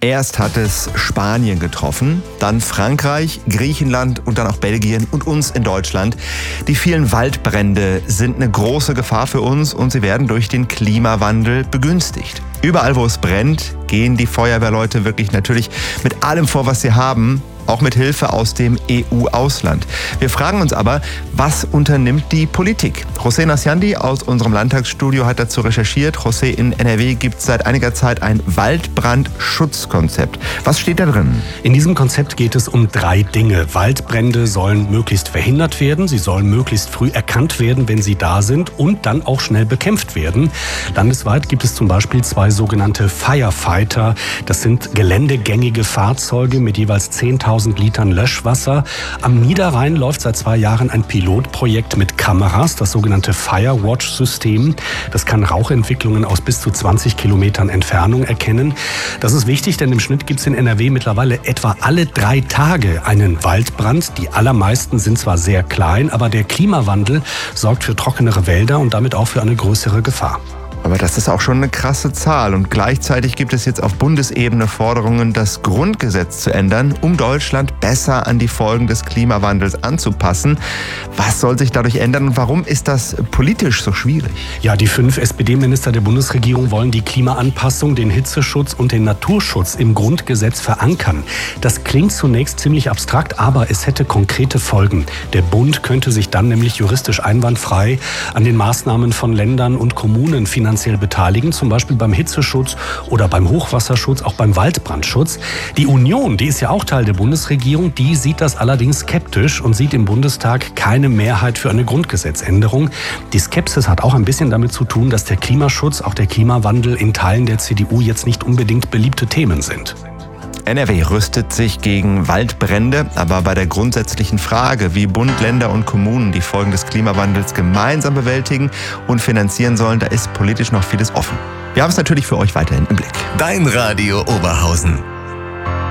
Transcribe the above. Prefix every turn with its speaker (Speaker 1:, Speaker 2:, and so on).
Speaker 1: Erst hat es Spanien getroffen, dann Frankreich, Griechenland und dann auch Belgien und uns in Deutschland. Die vielen Waldbrände sind eine große Gefahr für uns und sie werden durch den Klimawandel begünstigt. Überall, wo es brennt, gehen die Feuerwehrleute wirklich natürlich mit allem vor, was sie haben, auch mit Hilfe aus dem EU-Ausland. Wir fragen uns aber, was unternimmt die Politik? José Nasciandi aus unserem Landtagsstudio hat dazu recherchiert. José, in NRW gibt es seit einiger Zeit ein Waldbrandschutzkonzept. Was steht da drin?
Speaker 2: In diesem Konzept geht es um 3 Dinge. Waldbrände sollen möglichst verhindert werden, sie sollen möglichst früh erkannt werden, wenn sie da sind und dann auch schnell bekämpft werden. Landesweit gibt es zum Beispiel 2 sogenannte Firefighter. Das sind geländegängige Fahrzeuge mit jeweils 10.000 Litern Löschwasser. Am Niederrhein läuft seit 2 Jahren ein Pilotprojekt mit Kameras, das sogenannte Firewatch-System. Das kann Rauchentwicklungen aus bis zu 20 Kilometern Entfernung erkennen. Das ist wichtig, denn im Schnitt gibt es in NRW mittlerweile etwa alle 3 Tage einen Waldbrand. Die allermeisten sind zwar sehr klein, aber der Klimawandel sorgt für trockenere Wälder und damit auch für eine größere Gefahr.
Speaker 1: Aber das ist auch schon eine krasse Zahl. Und gleichzeitig gibt es jetzt auf Bundesebene Forderungen, das Grundgesetz zu ändern, um Deutschland besser an die Folgen des Klimawandels anzupassen. Was soll sich dadurch ändern und warum ist das politisch so schwierig?
Speaker 2: Ja, die 5 SPD-Minister der Bundesregierung wollen die Klimaanpassung, den Hitzeschutz und den Naturschutz im Grundgesetz verankern. Das klingt zunächst ziemlich abstrakt, aber es hätte konkrete Folgen. Der Bund könnte sich dann nämlich juristisch einwandfrei an den Maßnahmen von Ländern und Kommunen finanziell beteiligen, zum Beispiel beim Hitzeschutz oder beim Hochwasserschutz, auch beim Waldbrandschutz. Die Union, die ist ja auch Teil der Bundesregierung, die sieht das allerdings skeptisch und sieht im Bundestag keine Mehrheit für eine Grundgesetzänderung. Die Skepsis hat auch ein bisschen damit zu tun, dass der Klimaschutz, auch der Klimawandel in Teilen der CDU jetzt nicht unbedingt beliebte Themen sind.
Speaker 1: NRW rüstet sich gegen Waldbrände, aber bei der grundsätzlichen Frage, wie Bund, Länder und Kommunen die Folgen des Klimawandels gemeinsam bewältigen und finanzieren sollen, da ist politisch noch vieles offen. Wir haben es natürlich für euch weiterhin im Blick.
Speaker 3: Dein Radio Oberhausen.